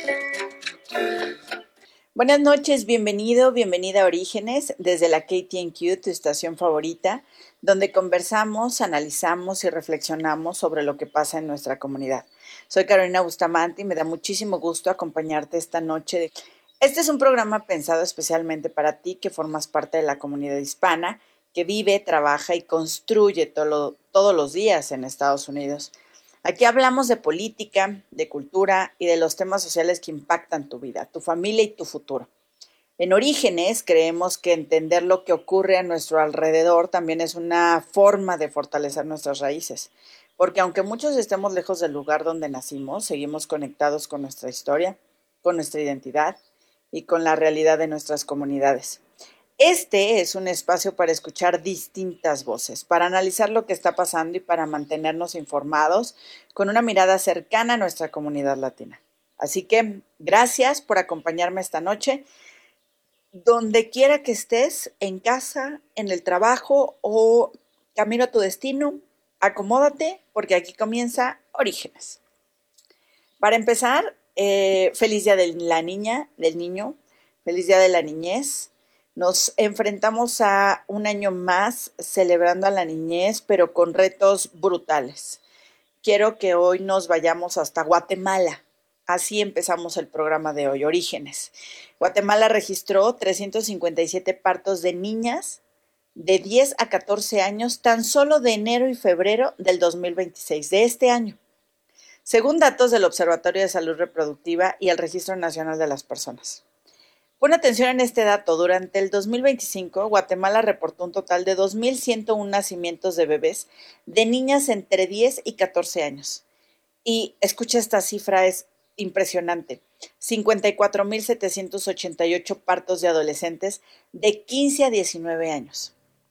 Buenas noches, bienvenida a Orígenes desde la KTNQ, tu estación favorita, donde conversamos, analizamos y reflexionamos sobre lo que pasa en nuestra comunidad. Soy Carolina Bustamante y me da muchísimo gusto acompañarte esta noche. Este es un programa pensado especialmente para ti que formas parte de la comunidad hispana, que vive, trabaja y construye todos los días en Estados Unidos. Aquí hablamos de política, de cultura y de los temas sociales que impactan tu vida, tu familia y tu futuro. En Orígenes creemos que entender lo que ocurre a nuestro alrededor también es una forma de fortalecer nuestras raíces, porque aunque muchos estemos lejos del lugar donde nacimos, seguimos conectados con nuestra historia, con nuestra identidad y con la realidad de nuestras comunidades. Este es un espacio para escuchar distintas voces, para analizar lo que está pasando y para mantenernos informados con una mirada cercana a nuestra comunidad latina. Así que gracias por acompañarme esta noche. Donde quiera que estés, en casa, en el trabajo o camino a tu destino, acomódate porque aquí comienza Orígenes. Para empezar, feliz día de la niña, del niño, feliz día de la niñez. Nos enfrentamos a un año más celebrando a la niñez, pero con retos brutales. Quiero que hoy nos vayamos hasta Guatemala. Así empezamos el programa de hoy, Orígenes. Guatemala registró 357 partos de niñas de 10 a 14 años tan solo de enero y febrero del 2026, de este año, según datos del Observatorio de Salud Reproductiva y el Registro Nacional de las Personas. Pon atención en este dato. Durante el 2025, Guatemala reportó un total de 2.101 nacimientos de bebés de niñas entre 10 y 14 años. Y escucha, esta cifra es impresionante. 54.788 partos de adolescentes de 15 a 19 años.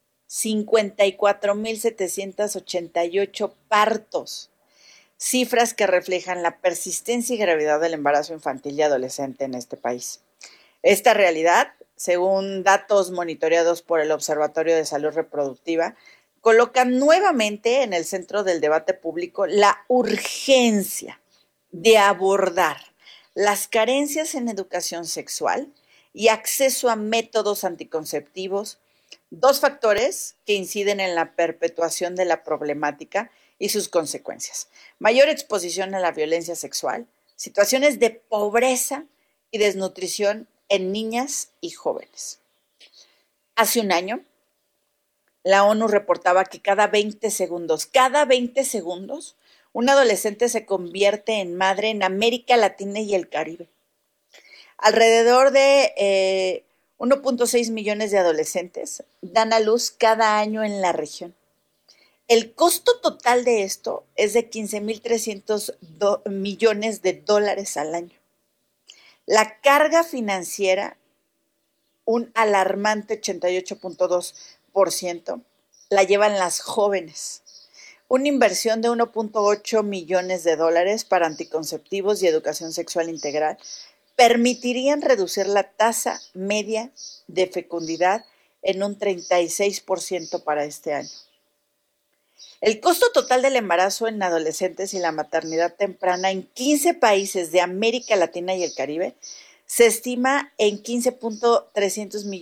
54.788 partos. Cifras que reflejan la persistencia y gravedad del embarazo infantil y adolescente en este país. Esta realidad, según datos monitoreados por el Observatorio de Salud Reproductiva, coloca nuevamente en el centro del debate público la urgencia de abordar las carencias en educación sexual y acceso a métodos anticonceptivos, dos factores que inciden en la perpetuación de la problemática y sus consecuencias: mayor exposición a la violencia sexual, situaciones de pobreza y desnutrición en niñas y jóvenes. Hace un año, la ONU reportaba que cada 20 segundos, un adolescente se convierte en madre en América Latina y el Caribe. Alrededor de 1.6 millones de adolescentes dan a luz cada año en la región. El costo total de esto es de 15.300 millones de dólares al año. La carga financiera, un alarmante 88.2%, la llevan las jóvenes. Una inversión de 1.8 millones de dólares para anticonceptivos y educación sexual integral permitirían reducir la tasa media de fecundidad en un 36% para este año. El costo total del embarazo en adolescentes y la maternidad temprana en 15 países de América Latina y el Caribe se estima en 15.300 millones